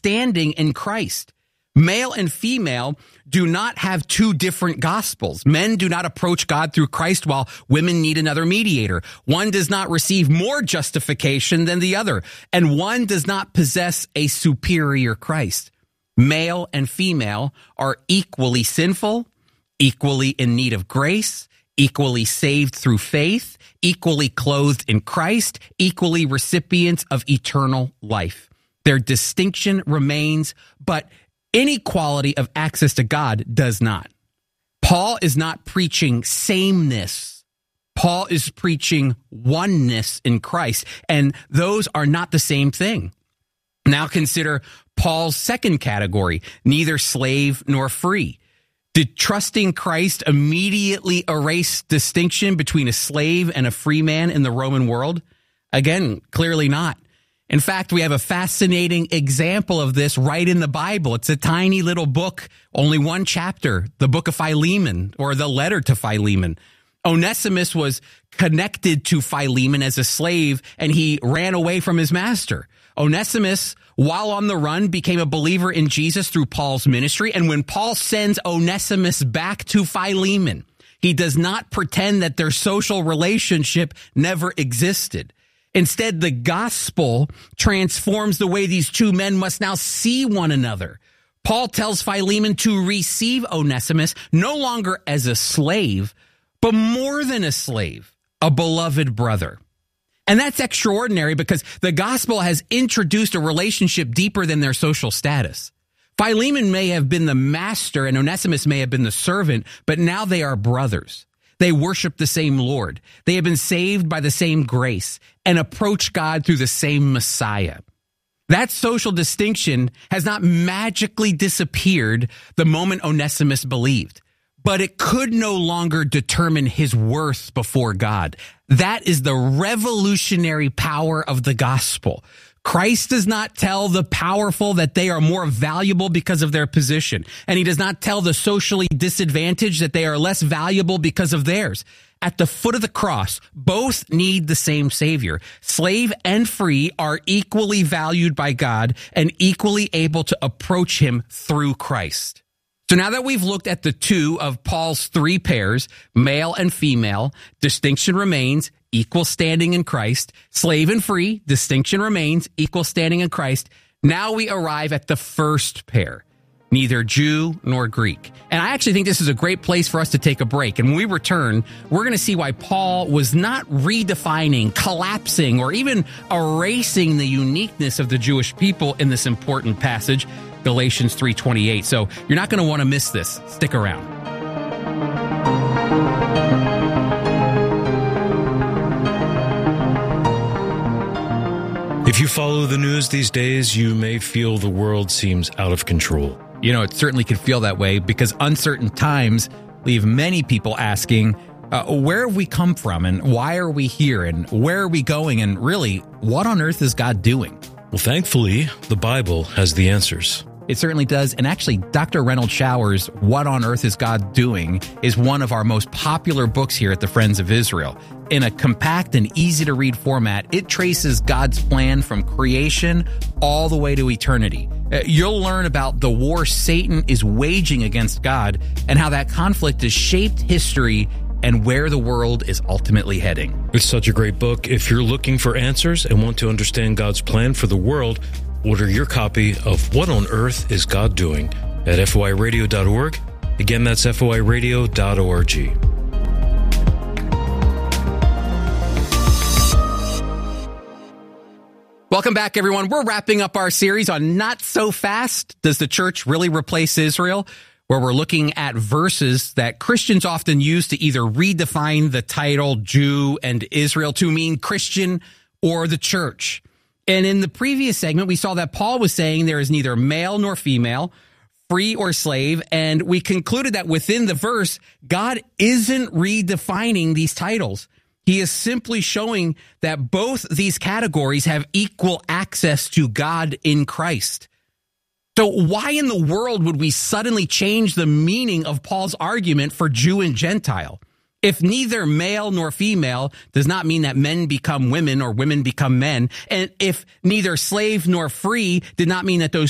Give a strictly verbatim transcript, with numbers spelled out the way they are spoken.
standing in Christ. Male and female do not have two different gospels. Men do not approach God through Christ while women need another mediator. One does not receive more justification than the other, and one does not possess a superior Christ. Male and female are equally sinful, equally in need of grace, equally saved through faith, equally clothed in Christ, equally recipients of eternal life. Their distinction remains, but inequality of access to God does not. Paul is not preaching sameness. Paul is preaching oneness in Christ, and those are not the same thing. Now consider Paul's second category, neither slave nor free. Did trusting Christ immediately erase distinction between a slave and a free man in the Roman world? Again, clearly not. In fact, we have a fascinating example of this right in the Bible. It's a tiny little book, only one chapter, the book of Philemon, or the letter to Philemon. Onesimus was connected to Philemon as a slave, and he ran away from his master. Onesimus, while on the run, became a believer in Jesus through Paul's ministry. And when Paul sends Onesimus back to Philemon, he does not pretend that their social relationship never existed. Instead, the gospel transforms the way these two men must now see one another. Paul tells Philemon to receive Onesimus no longer as a slave, but more than a slave, a beloved brother. And that's extraordinary because the gospel has introduced a relationship deeper than their social status. Philemon may have been the master and Onesimus may have been the servant, but now they are brothers. They worship the same Lord. They have been saved by the same grace and approach God through the same Messiah. That social distinction has not magically disappeared the moment Onesimus believed, but it could no longer determine his worth before God. That is the revolutionary power of the gospel. Christ does not tell the powerful that they are more valuable because of their position, and he does not tell the socially disadvantaged that they are less valuable because of theirs. At the foot of the cross, both need the same Savior. Slave and free are equally valued by God and equally able to approach him through Christ. So now that we've looked at the two of Paul's three pairs, male and female, distinction remains, equal standing in Christ. Slave and free, distinction remains, equal standing in Christ. Now we arrive at the first pair, neither Jew nor Greek. And I actually think this is a great place for us to take a break. And when we return, we're going to see why Paul was not redefining, collapsing, or even erasing the uniqueness of the Jewish people in this important passage, Galatians three twenty-eight. So you're not going to want to miss this. Stick around. If you follow the news these days, you may feel the world seems out of control. You know, it certainly could feel that way because uncertain times leave many people asking, uh, where have we come from and why are we here and where are we going and really, what on earth is God doing? Well, thankfully, the Bible has the answers. It certainly does. And actually, Doctor Reynold Shower's What on Earth is God Doing is one of our most popular books here at the Friends of Israel. In a compact and easy-to-read format, it traces God's plan from creation all the way to eternity. Uh, you'll learn about the war Satan is waging against God and how that conflict has shaped history and where the world is ultimately heading. It's such a great book. If you're looking for answers and want to understand God's plan for the world, order your copy of What on Earth is God Doing at F O I radio dot org. Again, that's F O I radio dot org. Welcome back, everyone. We're wrapping up our series on Not So Fast. Does the church really replace Israel? Where we're looking at verses that Christians often use to either redefine the title Jew and Israel to mean Christian or the church. And in the previous segment, we saw that Paul was saying there is neither male nor female, free or slave, and we concluded that within the verse, God isn't redefining these titles. He is simply showing that both these categories have equal access to God in Christ. So why in the world would we suddenly change the meaning of Paul's argument for Jew and Gentile? If neither male nor female does not mean that men become women or women become men, and if neither slave nor free did not mean that those